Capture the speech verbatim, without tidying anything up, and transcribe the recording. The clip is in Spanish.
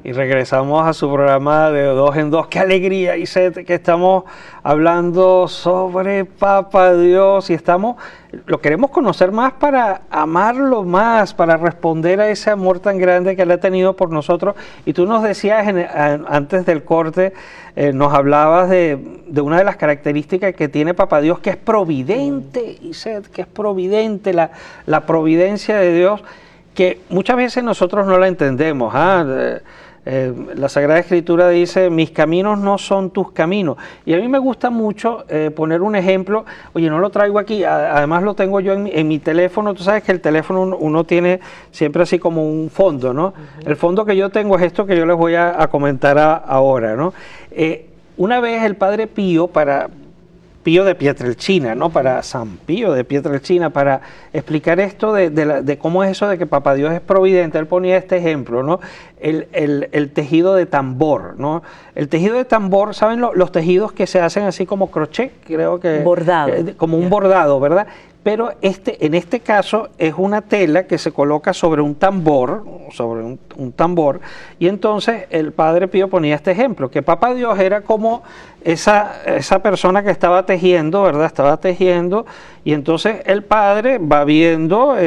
Y regresamos a su programa de Dos en Dos. ¡Qué alegría! Y sé que estamos hablando sobre Papá Dios y estamos, lo queremos conocer más para amarlo más, para responder a ese amor tan grande que Él ha tenido por nosotros. Y tú nos decías en, en, antes del corte, eh, nos hablabas de, de una de las características que tiene Papá Dios, que es providente, y sé que es providente, la, la providencia de Dios, que muchas veces nosotros no la entendemos. ¿ah? Eh, eh, la Sagrada Escritura dice, mis caminos no son tus caminos. Y a mí me gusta mucho eh, poner un ejemplo, oye, no lo traigo aquí, a, además lo tengo yo en mi, en mi teléfono. Tú sabes que el teléfono uno, uno tiene siempre así como un fondo, ¿no? Uh-huh. El fondo que yo tengo es esto que yo les voy a, a comentar a, ahora, ¿no? Eh, una vez el Padre Pío, para... Pío de Pietrelcina, ¿no? Para San Pío de Pietrelcina, para explicar esto de, de, la, de cómo es eso de que Papá Dios es providente. Él ponía este ejemplo, ¿no? El, el, el tejido de tambor, ¿no? El tejido de tambor, ¿saben lo, los tejidos que se hacen así como crochet? Creo que... Bordado. Eh, como un yeah. bordado, ¿verdad? Pero este, en este caso es una tela que se coloca sobre un tambor, sobre un, un tambor, y entonces el Padre Pío ponía este ejemplo, que Papá Dios era como esa, esa persona que estaba tejiendo, ¿verdad? Estaba tejiendo, y entonces el Padre va viendo